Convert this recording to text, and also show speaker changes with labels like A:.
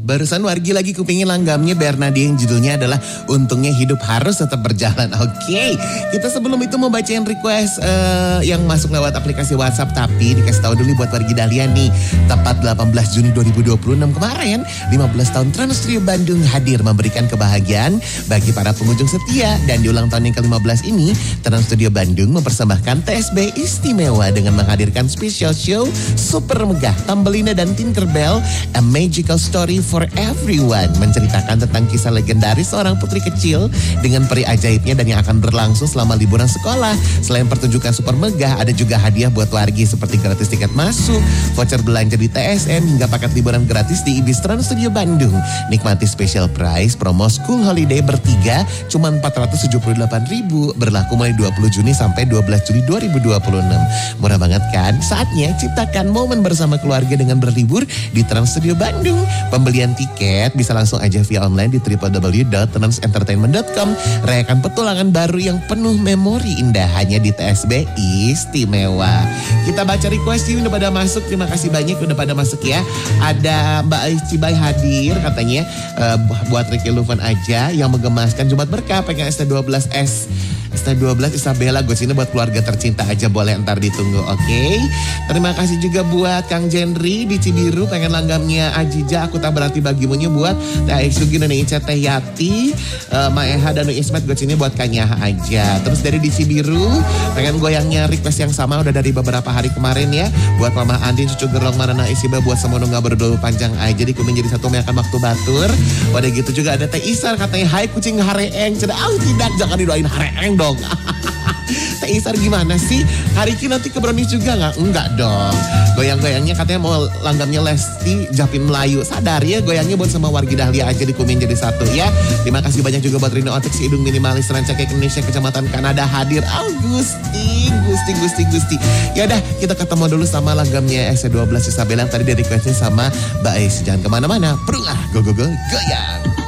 A: Barusan Wargi lagi kupingin langgamnya Bernadi yang judulnya adalah Untungnya Hidup Harus Tetap Berjalan. Oke, kita sebelum itu mau bacain request yang masuk lewat aplikasi WhatsApp. Tapi dikasih tahu dulu buat Wargi Dahlia nih. Tepat 18 Juni 2026 kemarin, 15 tahun Trans Studio Bandung hadir memberikan kebahagiaan bagi para pengunjung setia. Dan di ulang tahun yang ke-15 ini, Trans Studio Bandung mempersembahkan TSB istimewa dengan menghadirkan special show super megah Tambelina dan Tinkerbell, A Magical Story for Everyone, menceritakan tentang kisah legendaris seorang putri kecil dengan peri ajaibnya dan yang akan berlangsung selama liburan sekolah. Selain pertunjukan super megah, ada juga hadiah buat wargi seperti gratis tiket masuk, voucher belanja di TSM, hingga paket liburan gratis di Ibis Trans Studio Bandung. Nikmati special price promo school holiday bertiga cuma 478.000, berlaku mulai 20 Juni sampai 12 Juli 2026. Murah banget kan? Saatnya ciptakan momen bersama keluarga dengan berlibur di Trans Studio Bandung. Pembelian tiket bisa langsung aja via online di www.transentertainment.com. Rayakan petualangan baru yang penuh memori indah hanya di TSB istimewa. Kita baca request udah pada masuk. Terima kasih banyak udah pada masuk ya. Ada Mbak Cibai hadir katanya buat Ricky Luvan aja yang menggemaskan Jumat Berkah pengen ST12S. ST12 Isabella gue sini buat keluarga tercinta aja, boleh ntar ditunggu. Oke. Terima kasih juga buat Kang Jenri di Cibiru pengen langgamnya Ajija aku tak berarti bagimunya buat Teh Sugi dan Ica Teh Yati, Maeha dan Ismet gue sini buat Kanyaha aja. Terus dari di Cibiru pengen goyangnya request yang sama udah dari beberapa hari kemarin ya, buat Mama Andin cucu gerlong Marana Isiba buat semono nggak berdua panjang aja di kuning jadi satu meyakan waktu batur. Udah gitu juga ada Teh Isar katanya hai kucing hareeng. Ceda tidak, jangan didoain hareeng dong. Teh Isar gimana sih? Hari ini nanti ke Brownies juga nggak? Enggak dong. Goyang-goyangnya katanya mau langgamnya Lesti Japin Melayu. Sadar ya goyangnya buat sama Wargi Dahlia aja di kumin jadi satu ya. Terima kasih banyak juga buat Rino Otik si hidung minimalis Rancakek Indonesia Kecamatan Kanada hadir. Gusti. Ya udah kita ketemu dulu sama langgamnya SC12 Isabella yang tadi di requestnya sama Mbak Ais. Jangan kemana-mana. Perlah go goyang.